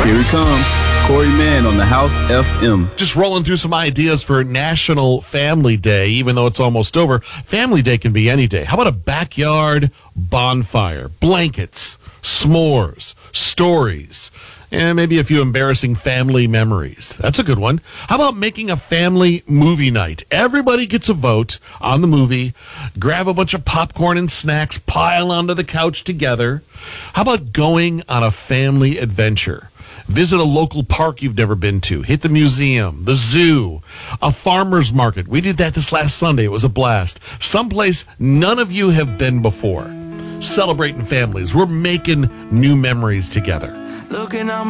Here he comes, Corey Mann on the House FM. Just rolling through some ideas for National Family Day, even though it's almost over. Family Day can be any day. How about a backyard bonfire, blankets, s'mores, stories, and maybe a few embarrassing family memories? That's a good one. How about making a family movie night? Everybody gets a vote on the movie. Grab a bunch of popcorn and snacks, pile onto the couch together. How about going on a family adventure? Visit a local park you've never been to. Hit the museum, the zoo, a farmer's market. We did that this last Sunday. It was a blast. Someplace none of you have been before. Celebrating families. We're making new memories together. Looking on